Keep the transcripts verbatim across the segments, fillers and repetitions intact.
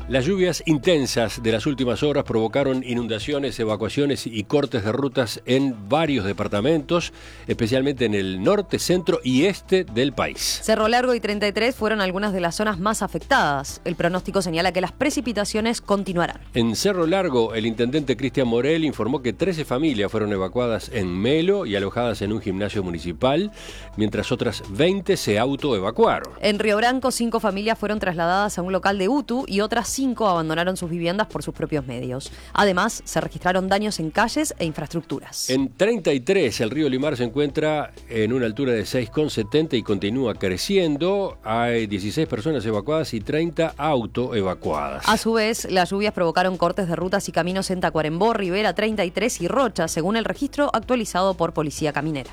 Las lluvias intensas de las últimas horas provocaron inundaciones, evacuaciones y cortes de rutas en varios departamentos, especialmente en el norte, centro y este del país. Cerro Largo y treinta y tres fueron algunas de las zonas más afectadas. El pronóstico señala que las precipitaciones continuarán. En Cerro Largo, el intendente Cristian Morel informó que trece familias fueron evacuadas en Melo y alojadas en un gimnasio municipal, mientras otras veinte se autoevacuaron. En Río Branco, cinco familias fueron trasladadas a un local de UTU y otras cinco abandonaron sus viviendas por sus propios medios. Además, se registraron daños en calles e infraestructuras. En treinta y tres, el río Limar se encuentra en una altura de seis coma setenta y continúa creciendo. Hay dieciséis personas evacuadas y treinta autoevacuadas. A su vez, las lluvias provocaron cortes de rutas y caminos en Tacuarembó, Rivera, treinta y tres y Rocha, según el registro actualizado por Policía Caminera.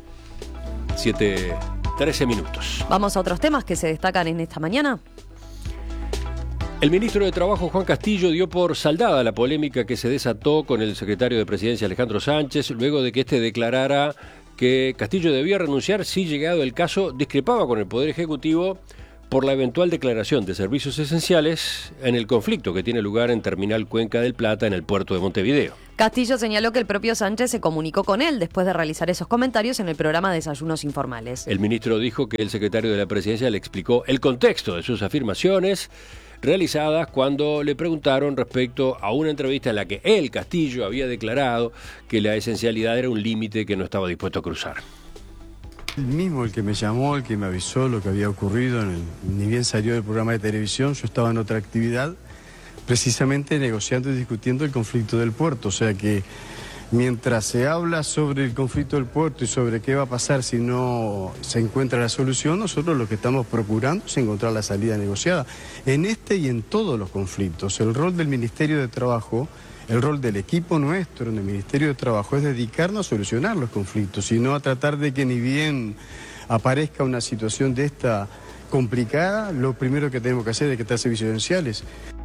siete, trece minutos. Vamos a otros temas que se destacan en esta mañana. El ministro de Trabajo, Juan Castillo, dio por saldada la polémica que se desató con el secretario de Presidencia, Alejandro Sánchez, luego de que éste declarara que Castillo debía renunciar si, llegado el caso, discrepaba con el Poder Ejecutivo por la eventual declaración de servicios esenciales en el conflicto que tiene lugar en Terminal Cuenca del Plata, en el puerto de Montevideo. Castillo señaló que el propio Sánchez se comunicó con él después de realizar esos comentarios en el programa Desayunos Informales. El ministro dijo que el secretario de la Presidencia le explicó el contexto de sus afirmaciones realizadas cuando le preguntaron respecto a una entrevista en la que él, Castillo, había declarado que la esencialidad era un límite que no estaba dispuesto a cruzar. El mismo, el que me llamó, el que me avisó lo que había ocurrido, en el, ni bien salió del programa de televisión, yo estaba en otra actividad, precisamente negociando y discutiendo el conflicto del puerto. O sea que mientras se habla sobre el conflicto del puerto y sobre qué va a pasar si no se encuentra la solución, nosotros lo que estamos procurando es encontrar la salida negociada. En este y en todos los conflictos, el rol del Ministerio de Trabajo, el rol del equipo nuestro en el Ministerio de Trabajo es dedicarnos a solucionar los conflictos y no a tratar de que ni bien aparezca una situación de esta complicada, lo primero que tenemos que hacer es quitar servicios esenciales.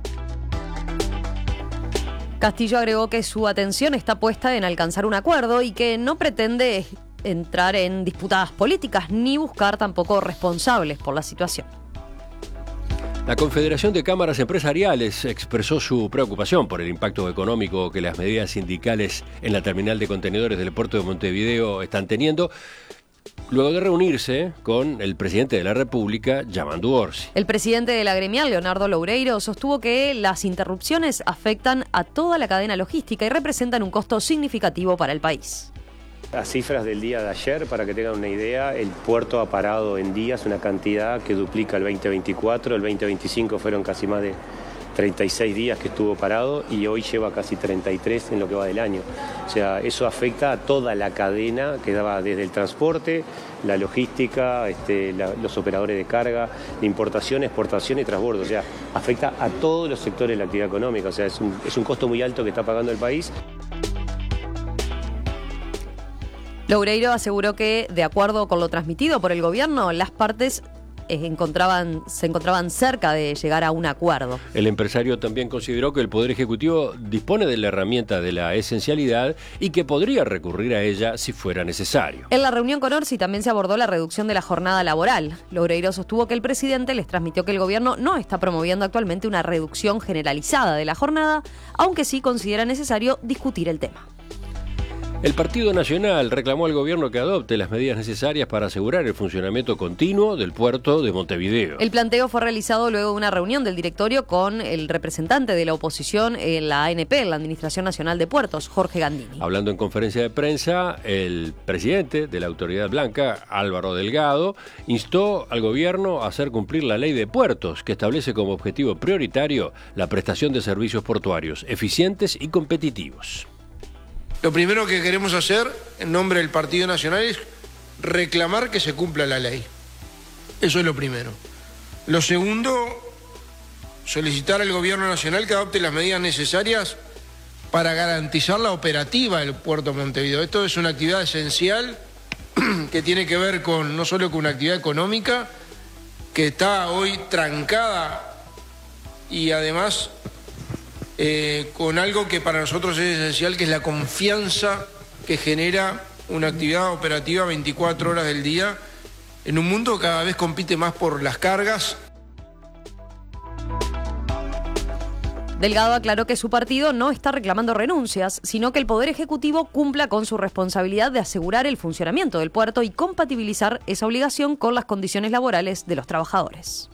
Castillo agregó que su atención está puesta en alcanzar un acuerdo y que no pretende entrar en disputas políticas ni buscar tampoco responsables por la situación. La Confederación de Cámaras Empresariales expresó su preocupación por el impacto económico que las medidas sindicales en la terminal de contenedores del puerto de Montevideo están teniendo, luego de reunirse con el presidente de la República, Yamandu Orsi. El presidente de la gremial, Leonardo Loureiro, sostuvo que las interrupciones afectan a toda la cadena logística y representan un costo significativo para el país. Las cifras del día de ayer, para que tengan una idea, el puerto ha parado en días una cantidad que duplica el veinte veinticuatro, el veinte veinticinco fueron casi más de treinta y seis días que estuvo parado y hoy lleva casi treinta y tres en lo que va del año. O sea, eso afecta a toda la cadena que daba desde el transporte, la logística, este, la, los operadores de carga, la importación, exportación y transbordo. O sea, afecta a todos los sectores de la actividad económica. O sea, es un, es un costo muy alto que está pagando el país. Loureiro aseguró que, de acuerdo con lo transmitido por el gobierno, las partes encontraban, se encontraban cerca de llegar a un acuerdo. El empresario también consideró que el Poder Ejecutivo dispone de la herramienta de la esencialidad y que podría recurrir a ella si fuera necesario. En la reunión con Orsi también se abordó la reducción de la jornada laboral. Loureiro sostuvo que el presidente les transmitió que el gobierno no está promoviendo actualmente una reducción generalizada de la jornada, aunque sí considera necesario discutir el tema. El Partido Nacional reclamó al gobierno que adopte las medidas necesarias para asegurar el funcionamiento continuo del puerto de Montevideo. El planteo fue realizado luego de una reunión del directorio con el representante de la oposición en la A N P, en la Administración Nacional de Puertos, Jorge Gandini. Hablando en conferencia de prensa, el presidente de la Autoridad Blanca, Álvaro Delgado, instó al gobierno a hacer cumplir la ley de puertos, que establece como objetivo prioritario la prestación de servicios portuarios eficientes y competitivos. Lo primero que queremos hacer en nombre del Partido Nacional es reclamar que se cumpla la ley. Eso es lo primero. Lo segundo, solicitar al Gobierno Nacional que adopte las medidas necesarias para garantizar la operativa del puerto de Montevideo. Esto es una actividad esencial que tiene que ver con no solo con una actividad económica que está hoy trancada y además Eh, con algo que para nosotros es esencial, que es la confianza que genera una actividad operativa veinticuatro horas del día en un mundo que cada vez compite más por las cargas. Delgado aclaró que su partido no está reclamando renuncias, sino que el Poder Ejecutivo cumpla con su responsabilidad de asegurar el funcionamiento del puerto y compatibilizar esa obligación con las condiciones laborales de los trabajadores.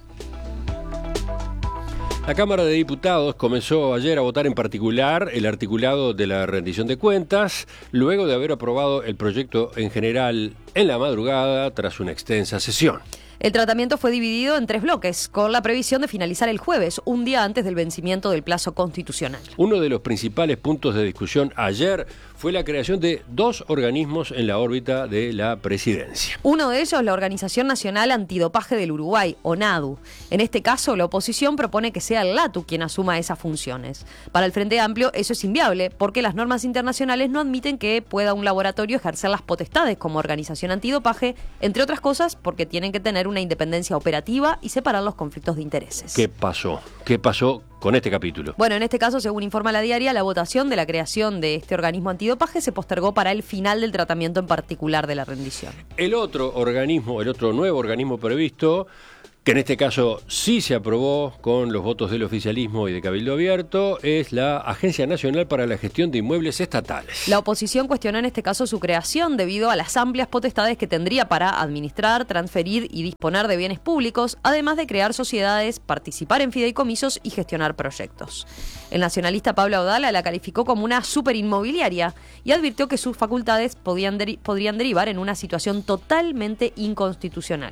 La Cámara de Diputados comenzó ayer a votar en particular el articulado de la rendición de cuentas, luego de haber aprobado el proyecto en general en la madrugada tras una extensa sesión. El tratamiento fue dividido en tres bloques, con la previsión de finalizar el jueves, un día antes del vencimiento del plazo constitucional. Uno de los principales puntos de discusión ayer fue la creación de dos organismos en la órbita de la presidencia. Uno de ellos, la Organización Nacional Antidopaje del Uruguay, ONADU. En este caso, la oposición propone que sea el LATU quien asuma esas funciones. Para el Frente Amplio, eso es inviable, porque las normas internacionales no admiten que pueda un laboratorio ejercer las potestades como organización antidopaje, entre otras cosas porque tienen que tener una independencia operativa y separar los conflictos de intereses. ¿Qué pasó? ¿Qué pasó con este capítulo? Bueno, en este caso, según informa La Diaria, la votación de la creación de este organismo antidopaje se postergó para el final del tratamiento en particular de la rendición. El otro organismo, el otro nuevo organismo previsto, que en este caso sí se aprobó con los votos del oficialismo y de Cabildo Abierto, es la Agencia Nacional para la Gestión de Inmuebles Estatales. La oposición cuestionó en este caso su creación debido a las amplias potestades que tendría para administrar, transferir y disponer de bienes públicos, además de crear sociedades, participar en fideicomisos y gestionar proyectos. El nacionalista Pablo Audala la calificó como una superinmobiliaria y advirtió que sus facultades podían deri- podrían derivar en una situación totalmente inconstitucional.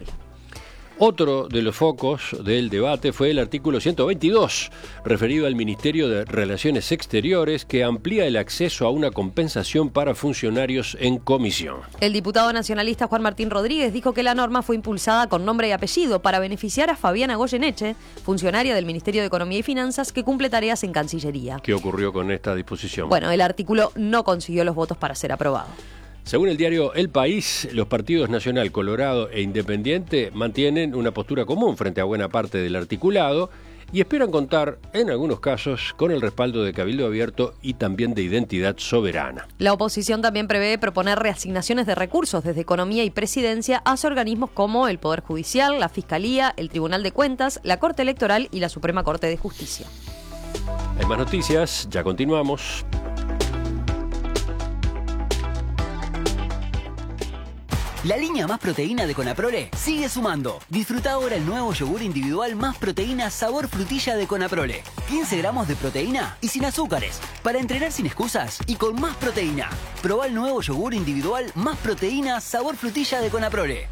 Otro de los focos del debate fue el artículo ciento veintidós, referido al Ministerio de Relaciones Exteriores, que amplía el acceso a una compensación para funcionarios en comisión. El diputado nacionalista Juan Martín Rodríguez dijo que la norma fue impulsada con nombre y apellido para beneficiar a Fabiana Goyeneche, funcionaria del Ministerio de Economía y Finanzas que cumple tareas en Cancillería. ¿Qué ocurrió con esta disposición? Bueno, el artículo no consiguió los votos para ser aprobado. Según el diario El País, los partidos Nacional, Colorado e Independiente mantienen una postura común frente a buena parte del articulado y esperan contar, en algunos casos, con el respaldo de Cabildo Abierto y también de Identidad Soberana. La oposición también prevé proponer reasignaciones de recursos desde Economía y Presidencia hacia organismos como el Poder Judicial, la Fiscalía, el Tribunal de Cuentas, la Corte Electoral y la Suprema Corte de Justicia. Hay más noticias, ya continuamos. La línea Más Proteína de Conaprole sigue sumando. Disfruta ahora el nuevo yogur individual Más Proteína sabor frutilla de Conaprole. quince gramos de proteína y sin azúcares. Para entrenar sin excusas y con más proteína. Probá el nuevo yogur individual Más Proteína sabor frutilla de Conaprole.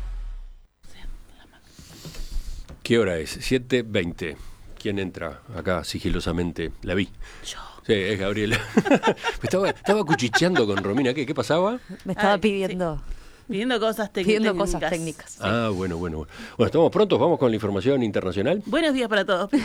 ¿Qué hora es? siete veinte. ¿Quién entra acá sigilosamente? La vi. Yo. Sí, es Gabriela. estaba, estaba cuchicheando con Romina. ¿Qué, qué pasaba? Me estaba Ay, pidiendo... sí. Pidiendo cosas técnicas. Pidiendo cosas técnicas. Sí. Ah, bueno, bueno, bueno. Bueno, estamos prontos, vamos con la información internacional. Buenos días para todos.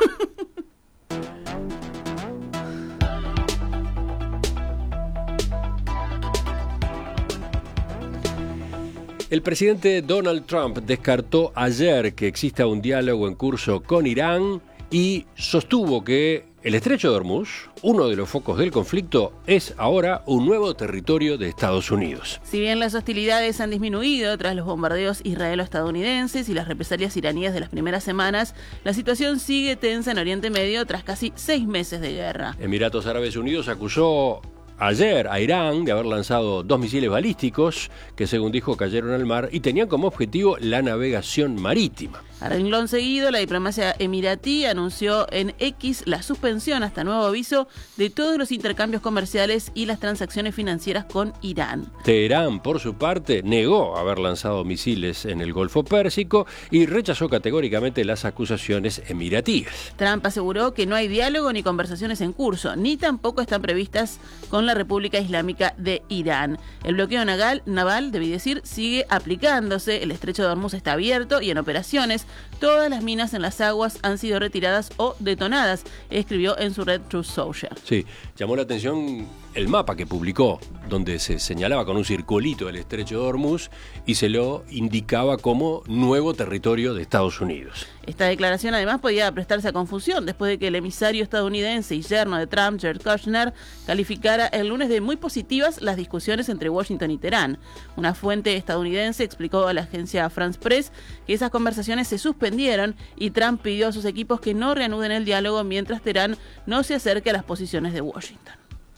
El presidente Donald Trump descartó ayer que exista un diálogo en curso con Irán y sostuvo que el estrecho de Hormuz, uno de los focos del conflicto, es ahora un nuevo territorio de Estados Unidos. Si bien las hostilidades han disminuido tras los bombardeos israelo-estadounidenses y las represalias iraníes de las primeras semanas, la situación sigue tensa en Oriente Medio tras casi seis meses de guerra. Emiratos Árabes Unidos acusó ayer a Irán de haber lanzado dos misiles balísticos que, según dijo, cayeron al mar y tenían como objetivo la navegación marítima. A renglón seguido, la diplomacia emiratí anunció en X la suspensión hasta nuevo aviso de todos los intercambios comerciales y las transacciones financieras con Irán. Teherán, por su parte, negó haber lanzado misiles en el Golfo Pérsico y rechazó categóricamente las acusaciones emiratíes. Trump aseguró que no hay diálogo ni conversaciones en curso, ni tampoco están previstas con la República Islámica de Irán. El bloqueo naval, naval, debí decir, sigue aplicándose, el estrecho de Hormuz está abierto y en operaciones. Todas las minas en las aguas han sido retiradas o detonadas, escribió en su red Truth Social. Sí, llamó la atención el mapa que publicó, donde se señalaba con un circulito el estrecho de Hormuz y se lo indicaba como nuevo territorio de Estados Unidos. Esta declaración además podía prestarse a confusión después de que el emisario estadounidense y yerno de Trump, Jared Kushner, calificara el lunes de muy positivas las discusiones entre Washington y Teherán. Una fuente estadounidense explicó a la agencia France Press que esas conversaciones se suspendieron y Trump pidió a sus equipos que no reanuden el diálogo mientras Teherán no se acerque a las posiciones de Washington.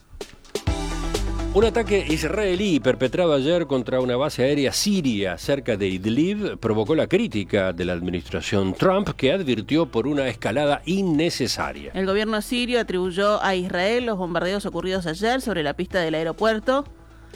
Un ataque israelí perpetrado ayer contra una base aérea siria cerca de Idlib provocó la crítica de la administración Trump, que advirtió por una escalada innecesaria. El gobierno sirio atribuyó a Israel los bombardeos ocurridos ayer sobre la pista del aeropuerto.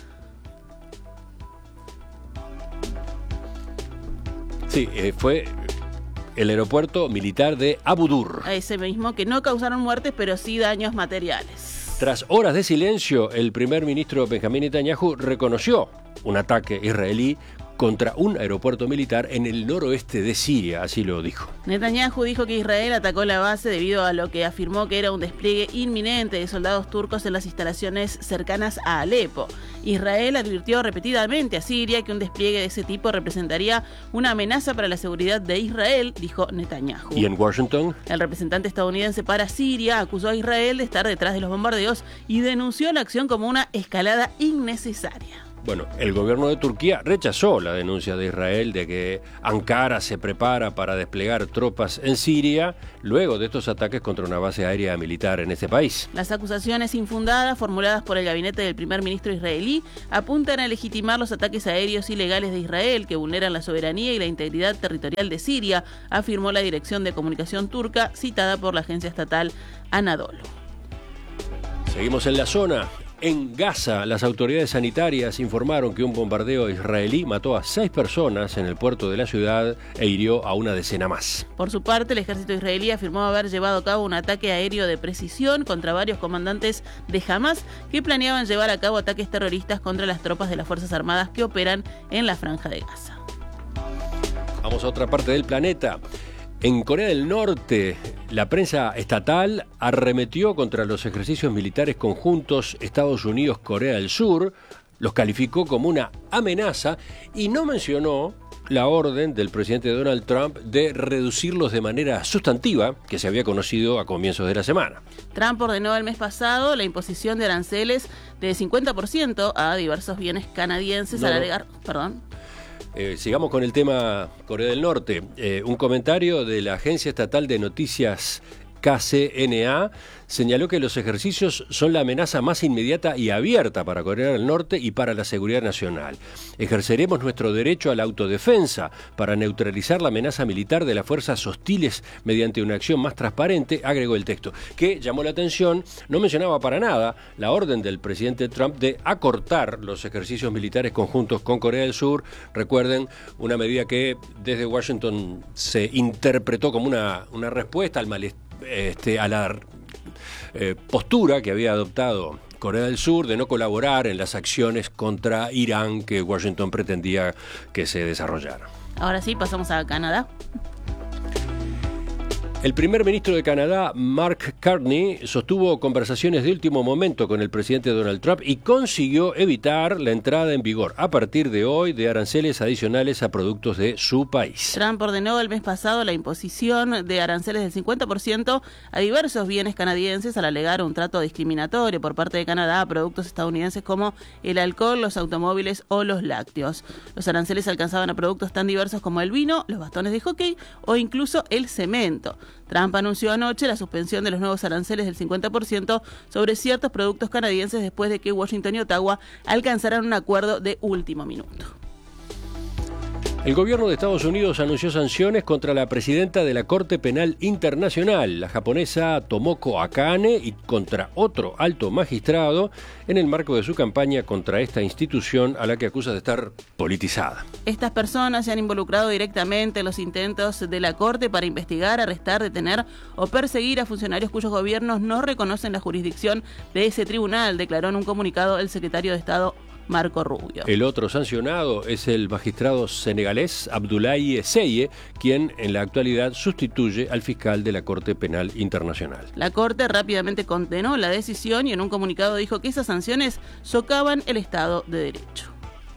Sí, eh, fue el aeropuerto militar de Abu Dur. A ese mismo, que no causaron muertes, pero sí daños materiales. Tras horas de silencio, el primer ministro Benjamín Netanyahu reconoció un ataque israelí contra un aeropuerto militar en el noroeste de Siria, así lo dijo. Netanyahu dijo que Israel atacó la base debido a lo que afirmó que era un despliegue inminente de soldados turcos en las instalaciones cercanas a Alepo. Israel advirtió repetidamente a Siria que un despliegue de ese tipo representaría una amenaza para la seguridad de Israel, dijo Netanyahu. ¿Y en Washington? El representante estadounidense para Siria acusó a Israel de estar detrás de los bombardeos y denunció la acción como una escalada innecesaria. Bueno, el gobierno de Turquía rechazó la denuncia de Israel de que Ankara se prepara para desplegar tropas en Siria luego de estos ataques contra una base aérea militar en ese país. Las acusaciones infundadas formuladas por el gabinete del primer ministro israelí apuntan a legitimar los ataques aéreos ilegales de Israel que vulneran la soberanía y la integridad territorial de Siria, afirmó la dirección de comunicación turca citada por la agencia estatal Anadolu. Seguimos en la zona. En Gaza, las autoridades sanitarias informaron que un bombardeo israelí mató a seis personas en el puerto de la ciudad e hirió a una decena más. Por su parte, el ejército israelí afirmó haber llevado a cabo un ataque aéreo de precisión contra varios comandantes de Hamas que planeaban llevar a cabo ataques terroristas contra las tropas de las Fuerzas Armadas que operan en la Franja de Gaza. Vamos a otra parte del planeta. En Corea del Norte, la prensa estatal arremetió contra los ejercicios militares conjuntos Estados Unidos-Corea del Sur, los calificó como una amenaza y no mencionó la orden del presidente Donald Trump de reducirlos de manera sustantiva, que se había conocido a comienzos de la semana. Trump ordenó el mes pasado la imposición de aranceles de cincuenta por ciento a diversos bienes canadienses no, al alegar... Perdón. Eh, sigamos con el tema Corea del Norte. Eh, un comentario de la agencia estatal de noticias K C N A señaló que los ejercicios son la amenaza más inmediata y abierta para Corea del Norte y para la seguridad nacional. Ejerceremos nuestro derecho a la autodefensa para neutralizar la amenaza militar de las fuerzas hostiles mediante una acción más transparente, agregó el texto, que llamó la atención. No mencionaba para nada la orden del presidente Trump de acortar los ejercicios militares conjuntos con Corea del Sur. Recuerden, una medida que desde Washington se interpretó como una, una respuesta al malestar, Este, a la eh, postura que había adoptado Corea del Sur de no colaborar en las acciones contra Irán que Washington pretendía que se desarrollaran. Ahora sí, pasamos a Canadá. El primer ministro de Canadá, Mark Carney, sostuvo conversaciones de último momento con el presidente Donald Trump y consiguió evitar la entrada en vigor a partir de hoy de aranceles adicionales a productos de su país. Trump ordenó el mes pasado la imposición de aranceles del cincuenta por ciento a diversos bienes canadienses al alegar un trato discriminatorio por parte de Canadá a productos estadounidenses como el alcohol, los automóviles o los lácteos. Los aranceles alcanzaban a productos tan diversos como el vino, los bastones de hockey o incluso el cemento. Trump anunció anoche la suspensión de los nuevos aranceles del cincuenta por ciento sobre ciertos productos canadienses después de que Washington y Ottawa alcanzaran un acuerdo de último minuto. El gobierno de Estados Unidos anunció sanciones contra la presidenta de la Corte Penal Internacional, la japonesa Tomoko Akane, y contra otro alto magistrado en el marco de su campaña contra esta institución a la que acusa de estar politizada. Estas personas se han involucrado directamente en los intentos de la Corte para investigar, arrestar, detener o perseguir a funcionarios cuyos gobiernos no reconocen la jurisdicción de ese tribunal, declaró en un comunicado el secretario de Estado Marco Rubio. El otro sancionado es el magistrado senegalés Abdoulaye Seye, quien en la actualidad sustituye al fiscal de la Corte Penal Internacional. La Corte rápidamente condenó la decisión y en un comunicado dijo que esas sanciones socavan el Estado de Derecho.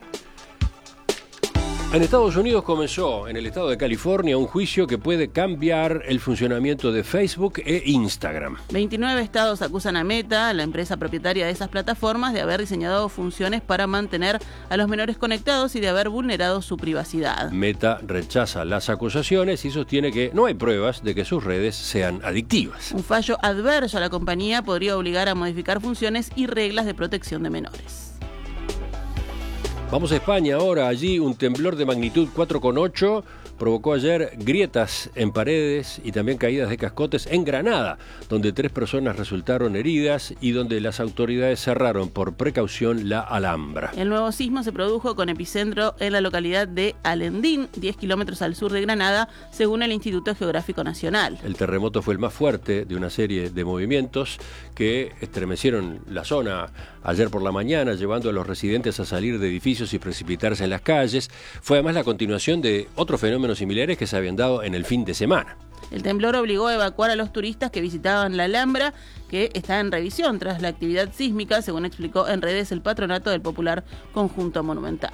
En Estados Unidos comenzó en el estado de California un juicio que puede cambiar el funcionamiento de Facebook e Instagram. veintinueve estados acusan a Meta, la empresa propietaria de esas plataformas, de haber diseñado funciones para mantener a los menores conectados y de haber vulnerado su privacidad. Meta rechaza las acusaciones y sostiene que no hay pruebas de que sus redes sean adictivas. Un fallo adverso a la compañía podría obligar a modificar funciones y reglas de protección de menores. Vamos a España ahora. Allí un temblor de magnitud cuatro coma ocho provocó ayer grietas en paredes y también caídas de cascotes en Granada, donde tres personas resultaron heridas y donde las autoridades cerraron por precaución la Alhambra. El nuevo sismo se produjo con epicentro en la localidad de Alendín, diez kilómetros al sur de Granada, según el Instituto Geográfico Nacional. El terremoto fue el más fuerte de una serie de movimientos que estremecieron la zona ayer por la mañana, llevando a los residentes a salir de edificios y precipitarse en las calles. Fue además la continuación de otros fenómenos similares que se habían dado en el fin de semana. El temblor obligó a evacuar a los turistas que visitaban la Alhambra, que está en revisión tras la actividad sísmica, según explicó en redes el patronato del popular Conjunto Monumental.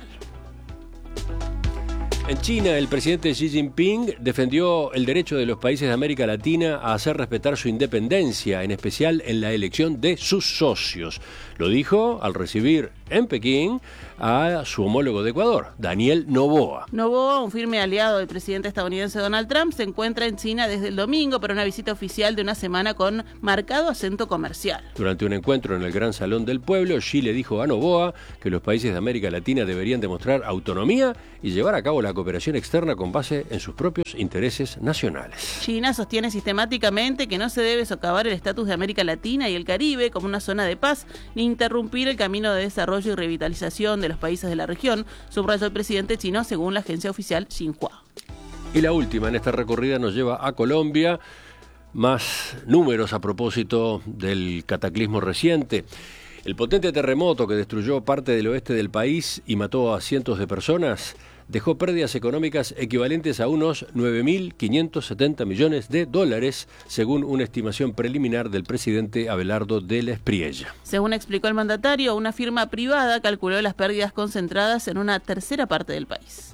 En China, el presidente Xi Jinping defendió el derecho de los países de América Latina a hacer respetar su independencia, en especial en la elección de sus socios. Lo dijo al recibir en Pekín a su homólogo de Ecuador, Daniel Noboa. Noboa, un firme aliado del presidente estadounidense Donald Trump, se encuentra en China desde el domingo para una visita oficial de una semana con marcado acento comercial. Durante un encuentro en el Gran Salón del Pueblo, Xi le dijo a Noboa que los países de América Latina deberían demostrar autonomía y llevar a cabo la cooperación externa con base en sus propios intereses nacionales. China sostiene sistemáticamente que no se debe socavar el estatus de América Latina y el Caribe como una zona de paz, ni interrumpir el camino de desarrollo y revitalización de los países de la región, subrayó el presidente chino según la agencia oficial Xinhua. Y la última en esta recorrida nos lleva a Colombia. Más números a propósito del cataclismo reciente. El potente terremoto que destruyó parte del oeste del país y mató a cientos de personas dejó pérdidas económicas equivalentes a unos nueve mil quinientos setenta millones de dólares, según una estimación preliminar del presidente Abelardo de la Espriella. Según explicó el mandatario, una firma privada calculó las pérdidas concentradas en una tercera parte del país.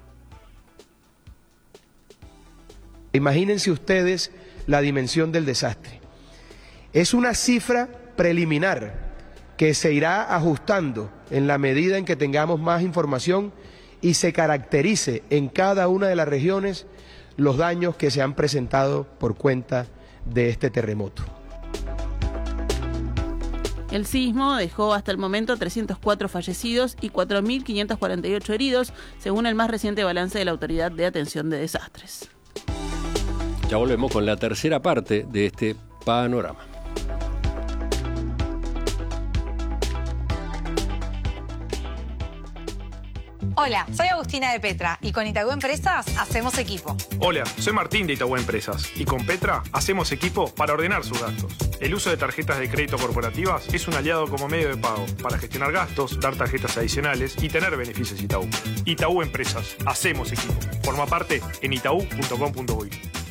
Imagínense ustedes la dimensión del desastre. Es una cifra preliminar que se irá ajustando en la medida en que tengamos más información y se caracterice en cada una de las regiones los daños que se han presentado por cuenta de este terremoto. El sismo dejó hasta el momento trescientos cuatro fallecidos y cuatro mil quinientos cuarenta y ocho heridos, según el más reciente balance de la Autoridad de Atención de Desastres. Ya volvemos con la tercera parte de este panorama. Hola, soy Agustina de Petra y con Itaú Empresas hacemos equipo. Hola, soy Martín de Itaú Empresas y con Petra hacemos equipo para ordenar sus gastos. El uso de tarjetas de crédito corporativas es un aliado como medio de pago para gestionar gastos, dar tarjetas adicionales y tener beneficios Itaú. Itaú Empresas, hacemos equipo. Forma parte en itaú punto com punto uy.